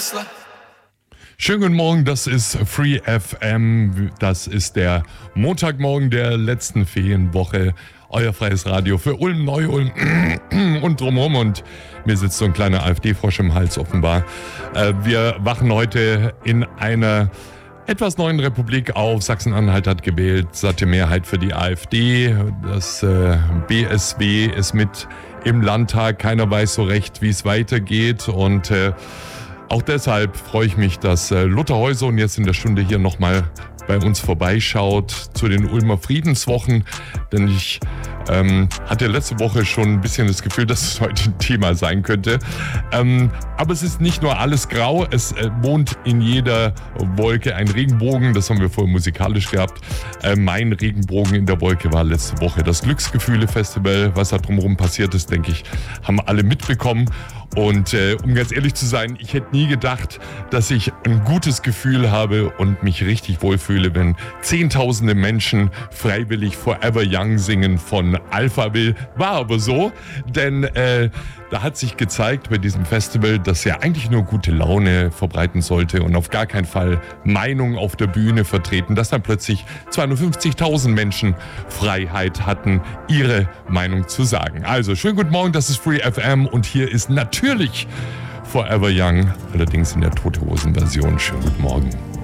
Schönen guten Morgen, das ist Free FM. Das ist der Montagmorgen der letzten Ferienwoche. Euer freies Radio für Ulm, Neu-Ulm und drumherum. Und mir sitzt so ein kleiner AfD-Frosch im Hals offenbar. Wir wachen heute in einer etwas neuen Republik auf. Sachsen-Anhalt hat gewählt, satte Mehrheit für die AfD. Das BSW ist mit im Landtag. Keiner weiß so recht, wie es weitergeht. Und auch deshalb freue ich mich, dass Lothar Heusohn jetzt in der Stunde hier nochmal bei uns vorbeischaut zu den Ulmer Friedenswochen. Denn ich hatte letzte Woche schon ein bisschen das Gefühl, dass es heute ein Thema sein könnte. Aber es ist nicht nur alles grau, es wohnt in jeder Wolke ein Regenbogen. Das haben wir vorher musikalisch gehabt. Mein Regenbogen in der Wolke war letzte Woche das Glücksgefühle-Festival. Was da drumherum passiert ist, denke ich, haben alle mitbekommen. Und um ganz ehrlich zu sein, ich hätte nie gedacht, dass ich ein gutes Gefühl habe und mich richtig wohlfühle, wenn Zehntausende Menschen freiwillig Forever Young singen von Alphaville. War aber so, denn da hat sich gezeigt bei diesem Festival, dass er eigentlich nur gute Laune verbreiten sollte und auf gar keinen Fall Meinung auf der Bühne vertreten, dass dann plötzlich 250.000 Menschen Freiheit hatten, ihre Meinung zu sagen. Also, schönen guten Morgen, das ist Free FM und hier ist natürlich Forever Young, allerdings in der Tote Hosen Version. Schönen guten Morgen.